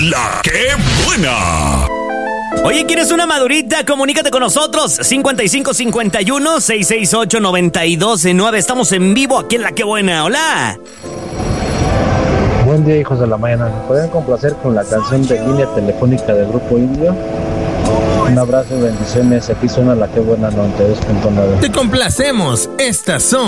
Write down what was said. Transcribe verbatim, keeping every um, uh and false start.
La que buena. Oye, ¿quieres una madurita? Comunícate con nosotros. cincuenta y cinco cincuenta y uno, seiscientos sesenta y ocho, noventa y dos nueve. Estamos en vivo aquí en La que buena. Hola. Buen día, hijos de la mañana. ¿Me pueden complacer con la canción de Línea Telefónica del Grupo Indio? Un abrazo y bendiciones. Aquí suena La que buena noventa y dos punto nueve. Te complacemos. Estas son